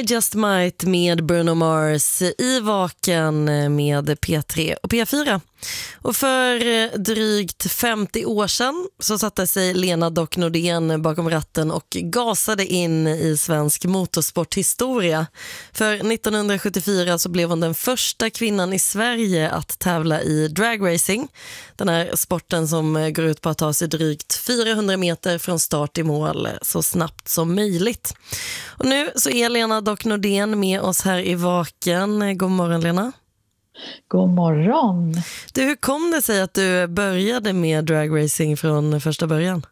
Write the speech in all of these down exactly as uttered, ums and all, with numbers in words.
I Just Might med Bruno Mars i Vaken med P tre och P fyra. Och för drygt femtio år sedan så satte sig Lena Dock Nordén bakom ratten och gasade in i svensk motorsporthistoria. För nittonhundrasjuttiofyra så blev hon den första kvinnan i Sverige att tävla i dragracing. Den här sporten som går ut på att ta sig drygt fyrahundra meter från start i mål så snabbt som möjligt. Och nu så är Lena Dock Nordén med oss här i Vaken. God morgon, Lena. God morgon. Du, hur kom det sig att du började med dragracing från första början?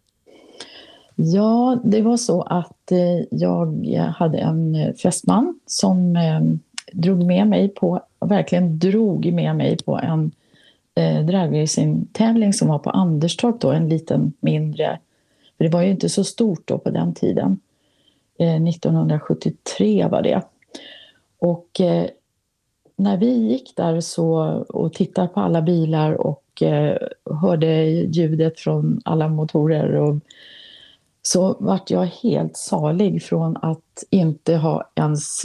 Ja, det var så att eh, jag hade en fästman som eh, drog med mig på, verkligen drog med mig på en eh, dragracing-tävling som var på Anderstorp då, en liten mindre. För det var ju inte så stort då på den tiden. Eh, nittonhundrasjuttiotre var det. Och eh, när vi gick där så, och tittade på alla bilar och eh, hörde ljudet från alla motorer och, så vart jag helt salig från att inte ha ens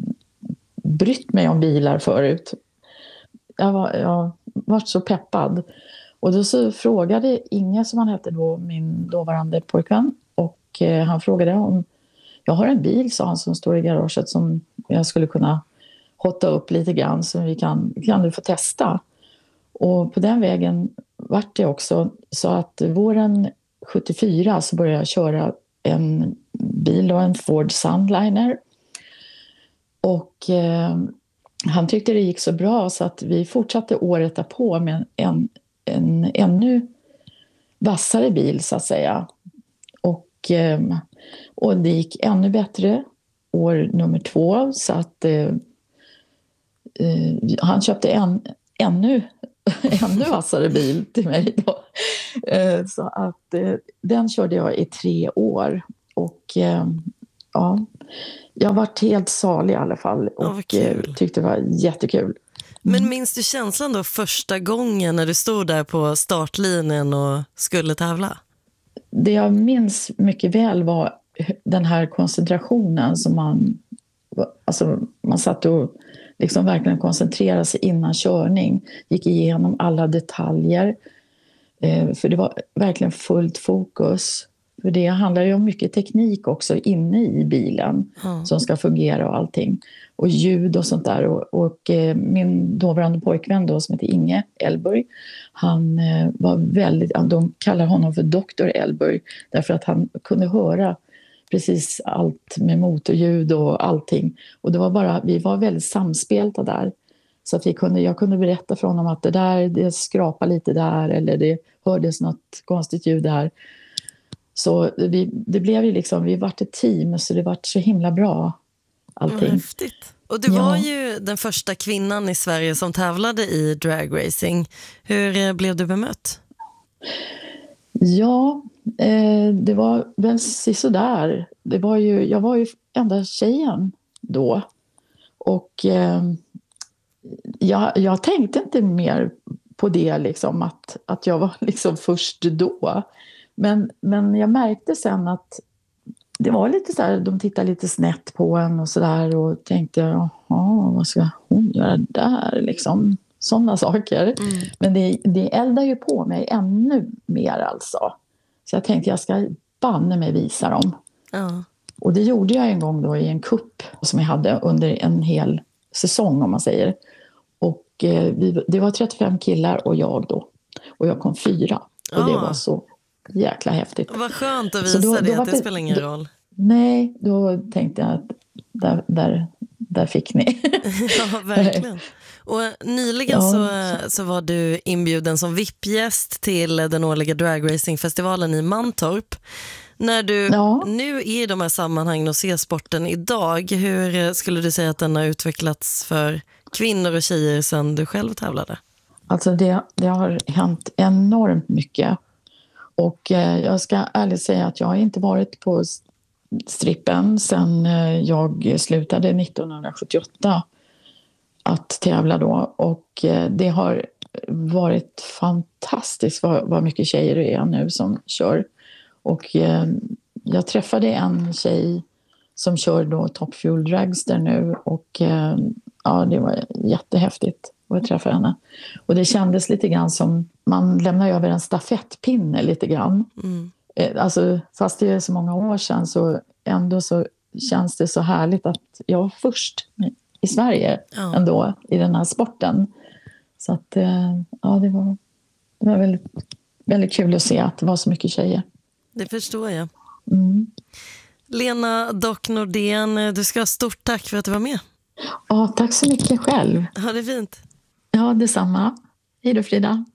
brytt mig om bilar förut. Jag var, jag var så peppad. Och då så frågade Inge, som han hette då, min dåvarande pojkvän, och eh, han frågade om jag har en bil, sa han, som står i garaget som jag skulle kunna hotta upp lite grann, så vi kan, kan du få testa. Och på den vägen vart det också så att våren sjuttiofyra så började jag köra en bil, då, en Ford Sunliner. Och eh, han tyckte det gick så bra så att vi fortsatte året därpå med en, en ännu vassare bil, så att säga. Och, eh, och det gick ännu bättre år nummer två, så att eh, Uh, han köpte en ännu, ännu vassare bil till mig då. Uh, så att uh, den körde jag i tre år. Och uh, ja, jag var helt salig i alla fall. Och oh, uh, tyckte det var jättekul. Mm. Men minns du känslan då första gången när du stod där på startlinjen och skulle tävla? Det jag minns mycket väl var den här koncentrationen som man, alltså man satt och liksom verkligen koncentrera sig innan körning. Gick igenom alla detaljer. Eh, för det var verkligen fullt fokus. För det handlar ju om mycket teknik också inne i bilen. Mm. Som ska fungera och allting. Och ljud och sånt där. Och, och eh, min dåvarande pojkvän då, som heter Inge Elburg. Han eh, var väldigt, de kallar honom för doktor Elburg. Därför att han kunde höra precis allt med motorljud och allting. Och det var bara, vi var väldigt samspelta där. Så att vi kunde, jag kunde berätta för honom att det där, det skrapar lite där. Eller det hördes något konstigt ljud där. Så vi, det blev ju liksom, vi vart ett team, så det vart så himla bra allting. Mm, häftigt. Och du var ja. ju den första kvinnan i Sverige som tävlade i dragracing. Hur blev du bemött? Ja, eh, det var väl sådär. Det var ju, jag var ju enda tjejen då. Och eh, jag, jag tänkte inte mer på det, liksom, att, att jag var liksom först då. Men, men jag märkte sen att det var lite så här, de tittade lite snett på en och sådär. Och tänkte, jaha, vad ska hon göra där liksom? Sådana saker. Mm. Men det, det eldar ju på mig ännu mer alltså. Så jag tänkte jag ska banne mig visa dem. Ja. Och det gjorde jag en gång då i en kupp som jag hade under en hel säsong, om man säger. Och eh, vi, det var trettiofem killar och jag då. Och jag kom fyra. Och ja. Det var så jäkla häftigt. Vad skönt att visa då, det, då att det, det spelar ingen då, roll. Nej, då tänkte jag att där, där, där fick ni. Ja, verkligen. Och nyligen ja. så, så var du inbjuden som V I P-gäst till den årliga dragracingfestivalen i Mantorp. När du ja. nu är i de här sammanhangen och ser sporten idag, hur skulle du säga att den har utvecklats för kvinnor och tjejer sedan du själv tävlade? Alltså det, det har hänt enormt mycket. Och eh, jag ska ärligt säga att jag har inte varit på strippen sedan eh, jag slutade nittonhundrasjuttioåtta att tävla då. Och eh, det har varit fantastiskt vad, vad mycket tjejer det är nu som kör. Och eh, jag träffade en tjej som kör då Top Fuel Dragster nu. Och eh, ja, det var jättehäftigt att träffa henne. Och det kändes lite grann som man lämnar över en stafettpinne lite grann. Mm. Eh, alltså, fast det är så många år sedan så ändå så känns det så härligt att jag var först i Sverige ja. ändå i den här sporten. Så att eh, ja, det var, det var väldigt, väldigt kul att se att det var så mycket tjejer. Det förstår jag. Mm. Lena Dock Nordén, du ska ha stort tack för att du var med. Ja, tack så mycket själv. Ha det fint. Ja, detsamma. Hej då, Frida.